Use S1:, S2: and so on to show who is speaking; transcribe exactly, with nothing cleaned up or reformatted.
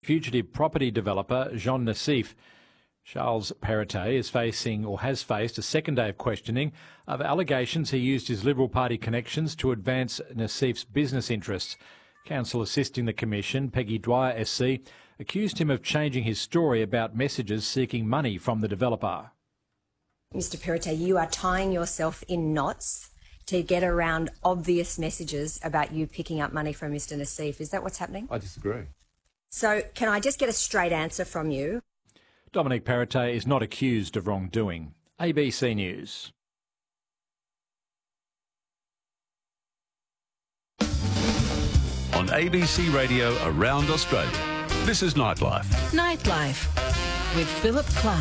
S1: Fugitive property developer Jean Nassif. Charles Perrottet is facing or has faced a second day of questioning of allegations he used his Liberal Party connections to advance Nassif's business interests. Counsel assisting the Commission, Peggy Dwyer S C, accused him of changing his story about messages seeking money from the developer.
S2: Mister Perrottet, you are tying yourself in knots to get around obvious messages about you picking up money from Mister Nassif. Is that what's happening?
S3: I disagree.
S2: So can I just get a straight answer from you?
S1: Dominic Perrottet is not accused of wrongdoing. A B C News.
S4: On A B C Radio around Australia, this is Nightlife.
S5: Nightlife with Philip Clark.